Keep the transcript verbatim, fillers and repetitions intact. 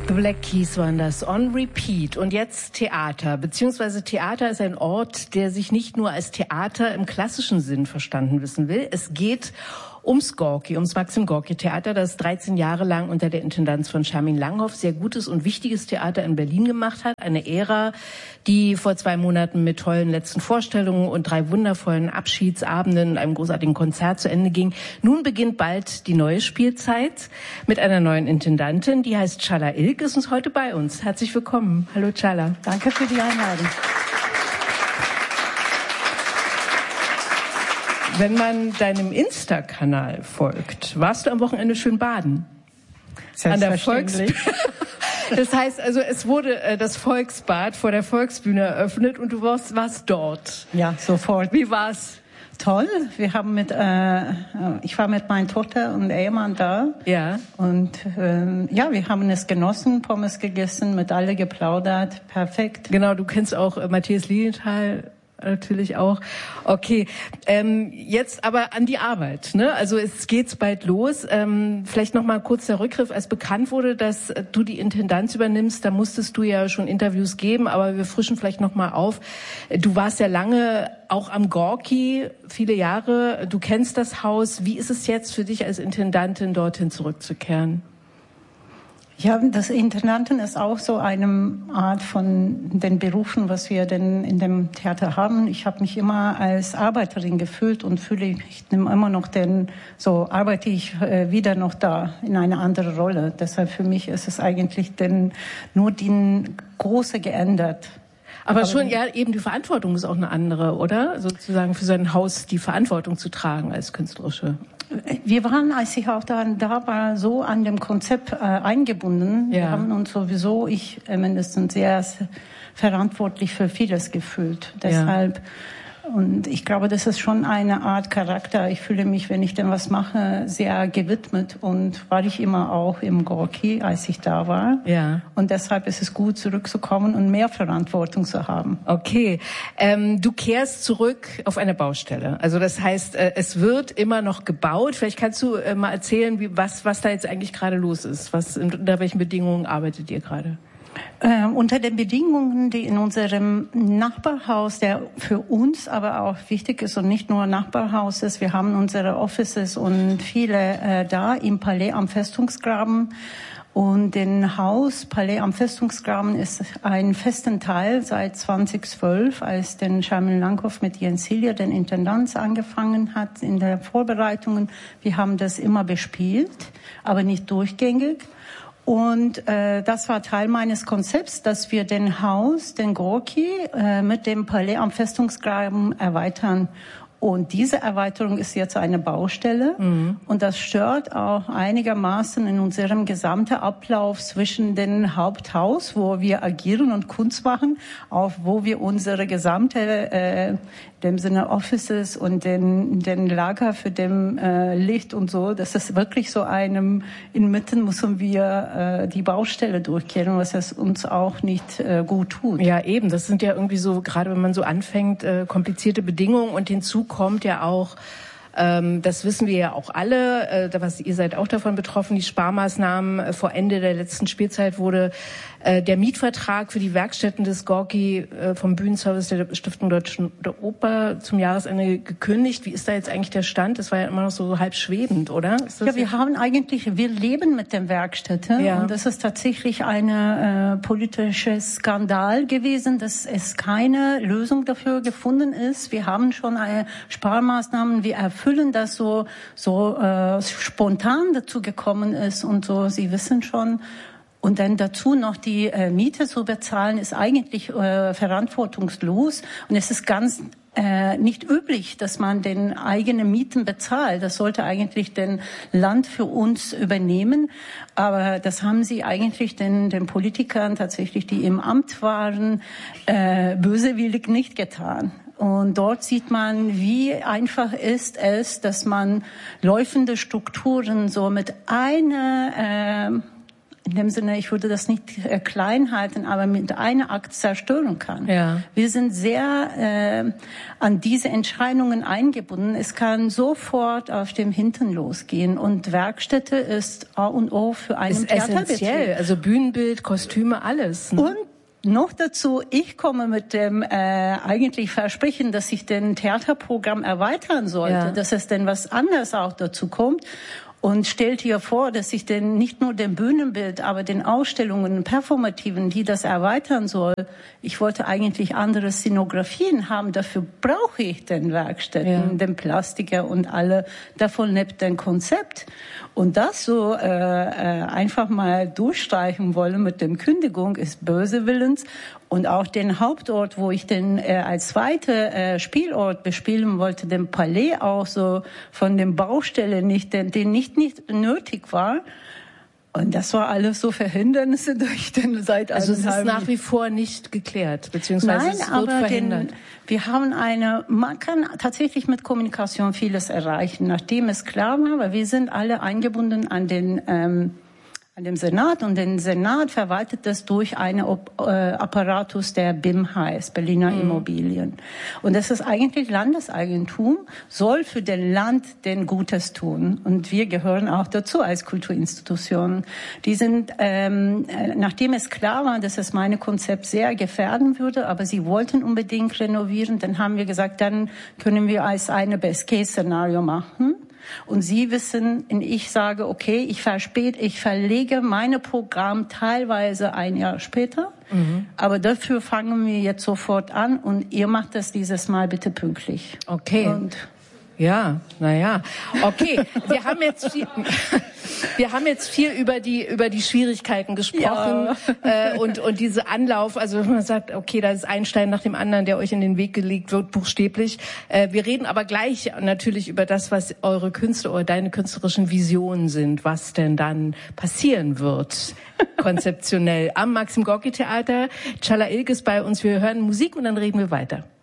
The Black Keys waren das, on repeat. Und jetzt Theater, beziehungsweise Theater ist ein Ort, der sich nicht nur als Theater im klassischen Sinn verstanden wissen will. Es geht ums Gorki, ums Maxim Gorki Theater, das dreizehn Jahre lang unter der Intendanz von Charmin Langhoff sehr gutes und wichtiges Theater in Berlin gemacht hat. Eine Ära, die vor zwei Monaten mit tollen letzten Vorstellungen und drei wundervollen Abschiedsabenden, einem großartigen Konzert zu Ende ging. Nun beginnt bald die neue Spielzeit mit einer neuen Intendantin, die heißt Çağla İlk, ist uns heute bei uns. Herzlich willkommen. Hallo Çağla. Danke für die Einladung. Wenn man deinem Insta-Kanal folgt, warst du am Wochenende schön baden? An der Volksbühne. Das heißt also, es wurde äh, das Volksbad vor der Volksbühne eröffnet und du warst, warst dort. Ja, sofort. Wie war's? Toll. Wir haben mit, äh, ich war mit meiner Tochter und Ehemann da. Ja. Und äh, ja, wir haben es genossen, Pommes gegessen, mit alle geplaudert. Perfekt. Genau, du kennst auch äh, Matthias Lilienthal. Natürlich auch. Okay, ähm, jetzt aber an die Arbeit. Ne? Also es geht bald los. Ähm, vielleicht noch mal kurz der Rückgriff. Als bekannt wurde, dass du die Intendanz übernimmst, da musstest du ja schon Interviews geben, aber wir frischen vielleicht noch mal auf. Du warst ja lange auch am Gorki, viele Jahre. Du kennst das Haus. Wie ist es jetzt für dich als Intendantin, dorthin zurückzukehren? Ja, das Intendanten ist auch so eine Art von den Berufen, was wir denn in dem Theater haben. Ich habe mich immer als Arbeiterin gefühlt und fühle ich immer noch den, so arbeite ich äh, wieder noch da in eine andere Rolle. Deshalb für mich ist es eigentlich denn nur die große geändert. Aber, Aber schon, ja, eben die Verantwortung ist auch eine andere, oder? Sozusagen für sein Haus die Verantwortung zu tragen als künstlerische. Wir waren, als ich auch da, da war, so an dem Konzept äh, eingebunden. Ja. Wir haben uns sowieso, ich äh, mindestens, sehr, sehr verantwortlich für vieles gefühlt. Deshalb, ja. Und ich glaube, das ist schon eine Art Charakter. Ich fühle mich, wenn ich denn was mache, sehr gewidmet. Und war ich immer auch im Gorki, als ich da war. Ja. Und deshalb ist es gut, zurückzukommen und mehr Verantwortung zu haben. Okay. Ähm, du kehrst zurück auf eine Baustelle. Also das heißt, äh, es wird immer noch gebaut. Vielleicht kannst du äh, mal erzählen, wie, was, was da jetzt eigentlich gerade los ist. Was, unter welchen Bedingungen arbeitet ihr gerade? Äh, unter den Bedingungen, die in unserem Nachbarhaus, der für uns aber auch wichtig ist und nicht nur Nachbarhaus ist, wir haben unsere Offices und viele äh, da im Palais am Festungsgraben. Und den Haus Palais am Festungsgraben ist ein festen Teil seit zweitausendzwölf, als den Charmin Langhoff mit Jens Hillier, den Intendanz, angefangen hat in der Vorbereitungen. Wir haben das immer bespielt, aber nicht durchgängig. Und äh, das war Teil meines Konzepts, dass wir den Haus, den Gorki, äh, mit dem Palais am Festungsgraben erweitern. Und diese Erweiterung ist jetzt eine Baustelle. Mhm. Und das stört auch einigermaßen in unserem gesamten Ablauf zwischen dem Haupthaus, wo wir agieren und Kunst machen, auch wo wir unsere gesamte, äh, in dem Sinne Offices und den, den Lager für dem äh, Licht und so, das ist wirklich so einem, inmitten müssen wir äh, die Baustelle durchkehren, was es uns auch nicht äh, gut tut. Ja, eben. Das sind ja irgendwie so, gerade wenn man so anfängt, äh, komplizierte Bedingungen, und hinzu kommt ja auch, ähm, das wissen wir ja auch alle, äh, was, ihr seid auch davon betroffen, die Sparmaßnahmen. Äh, vor Ende der letzten Spielzeit wurde äh, der Mietvertrag für die Werkstätten des Gorki äh, vom Bühnenservice der Stiftung Deutsche Oper zum Jahresende gekündigt. Wie ist da jetzt eigentlich der Stand? Das war ja immer noch so halb schwebend, oder? Ist das ja, wir haben eigentlich, wir leben mit den Werkstätten, ja. Und das ist tatsächlich eine äh, politische Skandal gewesen, dass es keine Lösung dafür gefunden ist. Wir haben schon eine Sparmaßnahmen, wir erfüllen das so so äh, spontan dazu gekommen ist und so. Sie wissen schon. Und dann dazu noch die äh, Miete zu bezahlen, ist eigentlich äh, verantwortungslos. Und es ist ganz äh, nicht üblich, dass man den eigenen Mieten bezahlt. Das sollte eigentlich den Land für uns übernehmen. Aber das haben sie eigentlich den, den Politikern tatsächlich, die im Amt waren, äh, böswillig nicht getan. Und dort sieht man, wie einfach ist es, dass man laufende Strukturen so mit einer äh, in dem Sinne, ich würde das nicht äh, klein halten, aber mit einem Akt zerstören kann. Ja. Wir sind sehr äh, an diese Entscheidungen eingebunden. Es kann sofort auf dem Hintern losgehen und Werkstätte ist A und O für einen ist Theaterbetrieb. Essentiell, also Bühnenbild, Kostüme, alles. Ne? Und noch dazu, ich komme mit dem äh, eigentlich Versprechen, dass ich den Theaterprogramm erweitern sollte, ja. dass es denn was anderes auch dazu kommt. Und stellt hier vor, dass ich denn nicht nur den Bühnenbild, aber den Ausstellungen, Performativen, die das erweitern soll. Ich wollte eigentlich andere Szenografien haben. Dafür brauche ich den Werkstätten, ja. den Plastiker und alle. Davon lebt ein Konzept. Und das so äh, äh, einfach mal durchstreichen wollen mit dem Kündigung ist böse Willens. Und auch den Hauptort, wo ich den äh, als zweite äh, Spielort bespielen wollte, den Palais auch so von den Baustellen nicht, den, den nicht nicht nötig war. Und das war alles so Verhindernisse durch den seit Also es ist nach wie vor nicht geklärt, beziehungsweise Nein, es wird aber verhindert. Den, wir haben eine, man kann tatsächlich mit Kommunikation vieles erreichen, nachdem es klar war, weil wir sind alle eingebunden an den ähm, an dem Senat und den Senat verwaltet das durch einen äh, Apparatus, der B I M heißt, Berliner mhm. Immobilien. Und das ist eigentlich Landeseigentum, soll für den Land den Gutes tun. Und wir gehören auch dazu als Kulturinstitution. Die sind, ähm, nachdem es klar war, dass es mein Konzept sehr gefährden würde, aber sie wollten unbedingt renovieren, dann haben wir gesagt, dann können wir als eine Best-Case-Szenario machen. Und Sie wissen, und ich sage, okay, ich verspät, ich verlege meine Programm teilweise ein Jahr später, mhm. aber dafür fangen wir jetzt sofort an und ihr macht das dieses Mal bitte pünktlich. Okay. Und ja, naja, okay. Wir haben jetzt viel, wir haben jetzt viel über die über die Schwierigkeiten gesprochen ja. äh, und und diese Anlauf. Also wenn man sagt, okay, da ist ein Stein nach dem anderen, der euch in den Weg gelegt wird, buchstäblich. Äh, wir reden aber gleich natürlich über das, was eure Künste oder deine künstlerischen Visionen sind, was denn dann passieren wird konzeptionell am Maxim Gorki Theater. Çağla İlk ist bei uns. Wir hören Musik und dann reden wir weiter.